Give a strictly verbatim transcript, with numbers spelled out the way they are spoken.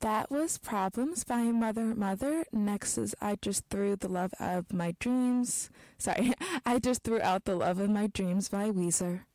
That was Problems by Mother Mother. Next is I Just Threw the Love of My Dreams. Sorry, I Just Threw Out the Love of My Dreams by Weezer.